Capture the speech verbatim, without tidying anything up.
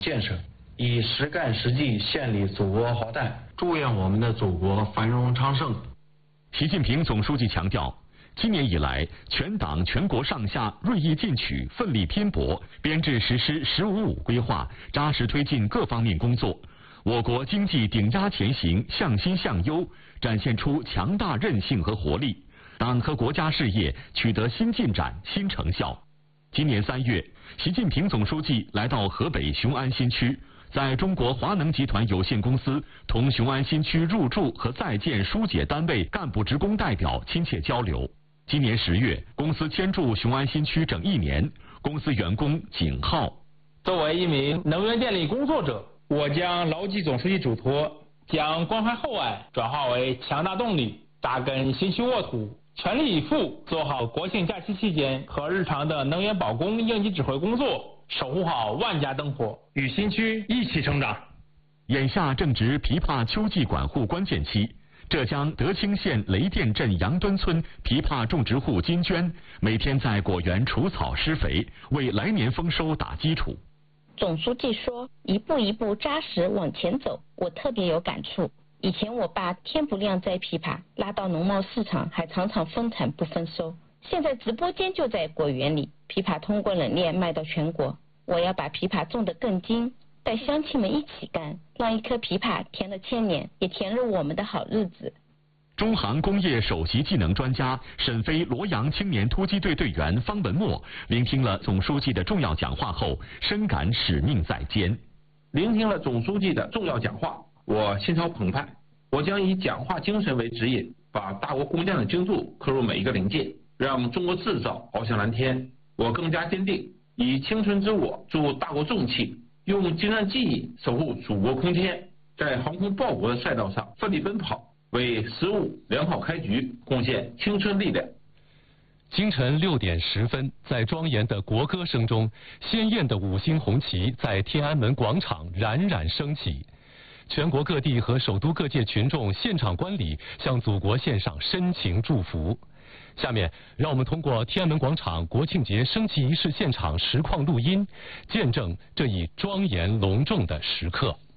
建设，以实干实际献礼祖国豪诞，祝愿我们的祖国繁荣昌盛。 习近平总书记强调，今年以来，全党全国上下锐意进取、奋力拼搏，编制实施“十五五”规划，扎实推进各方面工作。我国经济顶压前行，向新向优，展现出强大韧性和活力，党和国家事业取得新进展、新成效。今年三月，习近平总书记来到河北雄安新区，在中国华能集团有限公司同雄安新区入驻和在建疏解单位干部职工代表亲切交流。今年十月，公司迁驻雄安新区整一年，公司员工景浩。 作为一名能源电力工作者，我将牢记总书记嘱托，将关怀厚爱转化为强大动力，扎根新区沃土，全力以赴做好国庆假期期间和日常的能源保供应急指挥工作，守护好万家灯火，与新区一起成长。 眼下正值枇杷秋季管护关键期，浙江德清县雷店镇杨墩村枇杷种植户金娟每天在果园除草施肥，为来年丰收打基础。 总书记说，一步一步扎实往前走，我特别有感触。以前我爸天不亮摘枇杷，拉到农贸市场还常常分产不分收。现在直播间就在果园里，枇杷通过冷链卖到全国。我要把枇杷种得更精，带乡亲们一起干，让一颗枇杷甜了千年，也甜了我们的好日子。 中航工业首席技能专家、沈飞罗阳青年突击队队员方文墨聆听了总书记的重要讲话后，深感使命在肩。 聆听了总书记的重要讲话，我心潮澎湃。我将以讲话精神为指引，把大国工匠的精度刻入每一个零件，让中国制造翱翔蓝天。我更加坚定，以青春之我助大国重器，用精湛技艺守护祖国空天，在航空报国的赛道上奋力奔跑，为十五良好开局贡献青春力量。 清晨六点十分，在庄严的国歌声中，鲜艳的五星红旗在天安门广场冉冉升起。全国各地和首都各界群众现场观礼，向祖国献上深情祝福。下面，让我们通过天安门广场国庆节升旗仪式现场实况录音，见证这一庄严隆重的时刻。